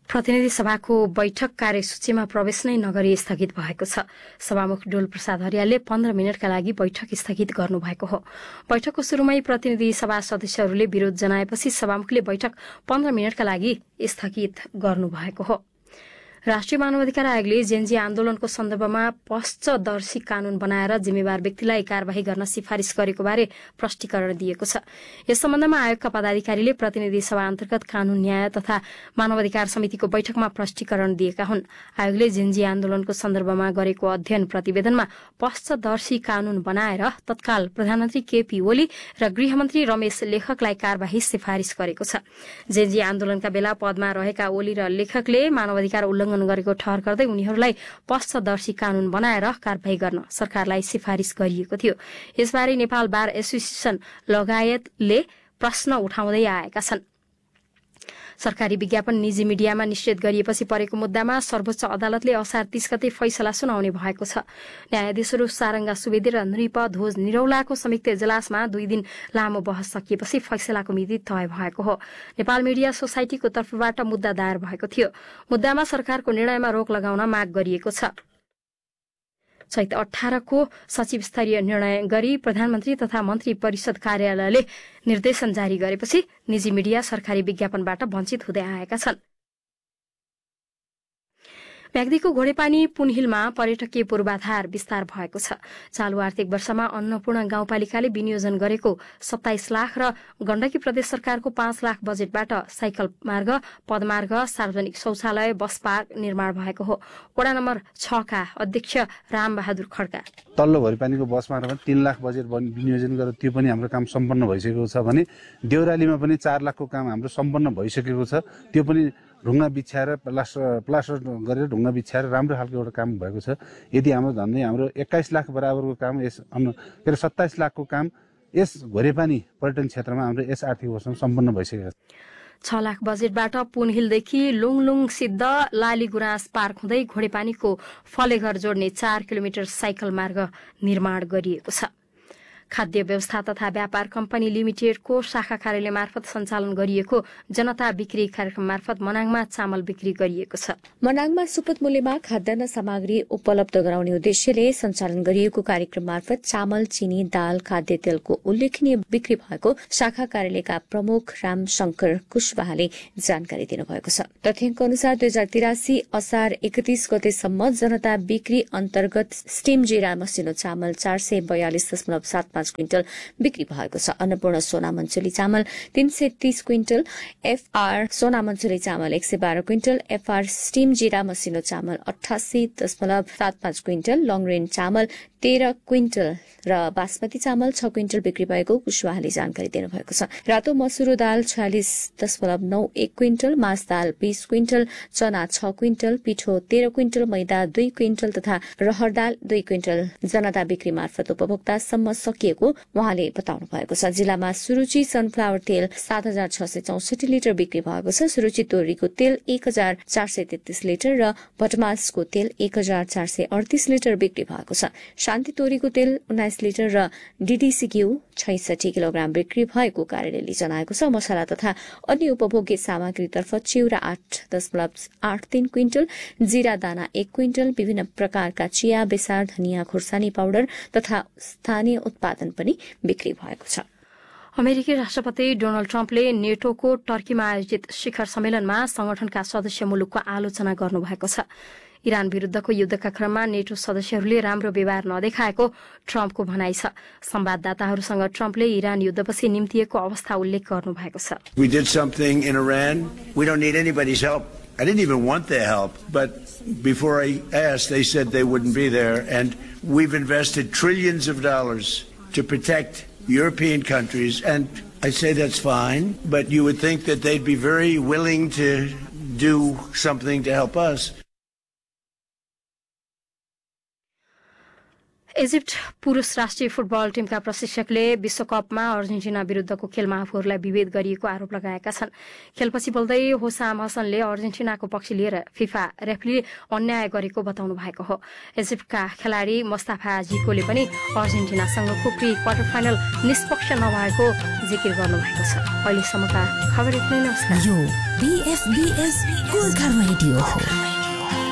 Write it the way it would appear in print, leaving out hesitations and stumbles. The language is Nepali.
प्रतिनिधि सभाको बैठक कार्यसूचीमा प्रवेश नै नगरी स्थगित भएको छ। सभामुख डोल प्रसाद हरियालले 15 मिनटका लागि बैठक स्थगित गर्नुभएको हो। बैठकको सुरुमै प्रतिनिधि सभा सदस्यहरूले विरोध जनाएपछि सभामुखले बैठक 15 मिनटका लागि स्थगित गर्नुभएको हो। राष्ट्रिय मानवाधिकार आयोगले जेनजी आन्दोलनको सन्दर्भमा पक्षदर्शी कानून बनाएर जिम्मेवार व्यक्तिलाई कार्यवाही गर्न सिफारिस गरेको बारे प्रष्टीकरण दिएको छ। यस सम्बन्धमा आयोगका पदाधिकारीले प्रतिनिधि सभा अन्तर्गत कानून न्याय तथा मानवाधिकार समितिको बैठकमा प्रष्टीकरण दिएका हुन्। आयोगले जेनजी आन्दोलनको सन्दर्भमा गरेको अध्ययन प्रतिवेदनमा पक्षदर्शी कानून बनाएर तत्काल प्रधानमन्त्री केपी ओली र गृहमन्त्री रमेश लेखकलाई कार्यवाही सिफारिस गरेको छ। जेनजी आन्दोलनका बेला पदमा रहेका ओली र लेखकले मानवाधिकार उल्लङ्घन गरेको ठहर गर्दै उनीहरूलाई पक्षदर्शी कानून बनाएर कार्यवाही गर्न सरकारलाई सिफारिस गरिएको थियो। यसबारे नेपाल बार एसोसिएसन लगायतले प्रश्न उठाउँदै आएका छन्। सरकारी विज्ञापन निजी मिडियामा निषेध गरिएपछि परेको मुद्दामा सर्वोच्च अदालतले असार 30 गते फैसला सुनाउने भएको छ। न्यायाधीशहरू सारंगा सुवेदी र नृप ध्वज निरौलाको संयुक्त इजलासमा 2 दिन लामो बहस सकिएपछि फैसलाको मिति तय भएको हो। नेपाल मिडिया सोसाइटीको तर्फबाट मुद्दा दायर भएको थियो। मुद्दामा सरकारको निर्णयमा रोक लगाउन माग गरिएको छ। चैत 18 को सचिव स्तरीय निर्णय गरी प्रधानमन्त्री तथा मन्त्री परिषद कार्यालयले निर्देशन जारी गरेपछि निजी मिडिया सरकारी विज्ञापनबाट वञ्चित हुँदै आएका छन्। म्याग्दीको घोडेपानी पुनहिलमा पर्यटकीय पूर्वाधार विस्तार भएको छ। चालू आर्थिक वर्षमा अन्नपूर्ण गाउँपालिकाले विनियोजन गरेको 27 लाख र गण्डकी प्रदेश सरकारको 5 लाख बजेटबाट साइकल मार्ग, पदमार्ग, सार्वजनिक शौचालय, बस पार्क निर्माण भएको हो। वडा नम्बर 6 का अध्यक्ष रामबहादुर खड्का तल्लो घोडेपानीको बस मार्गमा 3 लाख बजेट विनियोजन गरेर त्यो पनि हाम्रो काम सम्पन्न भइसकेको छ भने देउरालीमा पनि 4 लाखको काम हाम्रो सम्पन्न भइसकेको छ। त्यो पनि ढुङ्गा बिछ्याएर प्लास्टर गरेर ढुङ्गा बिछ्याएर राम्रो खालको एउटा काम भएको छ। यदि हाम्रो झन्डै हाम्रो 21 लाख बराबरको काम 27 लाखको काम यस घोडेपानी पर्यटन क्षेत्रमा हाम्रो यस आर्थिक वर्षमा सम्पन्न भइसकेको छ। 6 लाख बजेटबाट पुनहिलदेखि लुङलुङ सिद्ध लालीगुराँस पार्क हुँदै घोडेपानीको फलेघर जोड्ने 4 किलोमिटर साइकल मार्ग निर्माण गरिएको छ। खाद्य व्यवस्था तथा व्यापार कम्पनी लिमिटेडको शाखा कार्यालय मार्फत सञ्चालन गरिएको जनता बिक्री कार्यक्रम मार्फत मनाङमा चामल बिक्री गरिएको छ। मनाङमा सुपथ मूल्यमा खाद्यान्न सामग्री उपलब्ध गराउने उद्देश्यले सञ्चालन गरिएको कार्यक्रम मार्फत चामल, चिनी, दाल, खाद्य तेलको उल्लेखनीय बिक्री भएको शाखा कार्यालयका प्रमुख रामशंकर कुशवाहाले जानकारी दिनुभएको छ। तथ्याङ्क अनुसार 2083 असार 31 गतेसम्म जनता बिक्री अन्तर्गत स्टिम जिरा मसिनो चामल 442.75 क्विन्टल बिक्री भएको छ। अन्नपूर्ण सोना मन्चुली चामल 330 क्विन्टल, एफआर सोना मन्चुली चामल 112 क्विन्टल, एफआर स्टिम जिरा मसिनो चामल 88.75 क्विन्टल, लङ रेन्ज चामल 13 क्विन्टल र बासमती चामल 6 क्विन्टल बिक्री भएको कुशवाहाले जानकारी दिनुभएको छ। रातो मसुरो दाल 46.91 क्विन्टल, मास दाल 20 क्विन्टल, चना 6 क्विन्टल, पिठो 13 क्विन्टल, मैदा 2 क्विन्टल तथा रहर दाल 2 क्विन्टल जनता बिक्री मार्फत उपभोक्तासम्म सकिएको उहाँले बताउनु भएको छ। जिल्लामा सुरुचि सनफ्लावर तेल 7,664 लिटर बिक्री भएको छ। सुरुचि तोरीको तेल 1,433 लिटर र भटमासको तेल 1,438 लिटर बिक्री भएको छ। शान्ति तोरीको तेल 19 लिटर र डीडीसी घिउ 66 किलोग्राम बिक्री भएको कार्यालयले जनाएको छ। मसला तथा अन्य उपभोग्य सामग्रीतर्फ चिउरा 8.83 क्विन्टल, जीरा दाना 1 क्विन्टल, विभिन्न प्रकारका चिया, बेसार, धनिया, खुर्सानी पाउडर तथा स्थानीय उत्पादन पनि बिक्री भएको छ। अमेरिकी राष्ट्रपति डोनाल्ड ट्रम्पले नेटोको टर्कीमा आयोजित शिखर सम्मेलनमा संगठनका सदस्य मुलुकको आलोचना गर्नुभएको छ। इरान विरूद्धको युद्धका क्रममा नेटो सदस्यहरूले राम्रो व्यवहार नदेखाएको ट्रम्पको भनाइ छ। संवाददाताहरूसँग ट्रम्पले इरान युद्धपछि निम्तिएको अवस्था उल्लेख गर्नुभएको छ। We did something in Iran. We don't need anybody's help. I didn't even want their help, but before I asked, they said they wouldn't be there, and we've invested trillions of dollars to protect European countries, and I say that's fine, but you would think that they'd be very willing to do something to help us. Egypt पुरुष राष्ट्रिय फुटबल टिमका प्रशिक्षकले विश्वकपमा अर्जेन्टिना विरूद्धको खेलमा आफूहरूलाई विभेद गरिएको आरोप लगाएका छन्। खेलपछि बोल्दै होसाम हसनले अर्जेन्टिनाको पक्ष लिएर फिफा रेफ्रीले अन्याय गरेको बताउनु भएको हो। इजिप्टका खेलाड़ी मुस्ताफा जिकोले पनि अर्जेन्टिनासँगको प्री क्वार्टर फाइनल निष्पक्ष नभएको जिकिर गर्नुभएको छ। अहिलेसम्मका खबर यति नै। नमस्कार। यो BFBS गोर्खा रेडियो हो।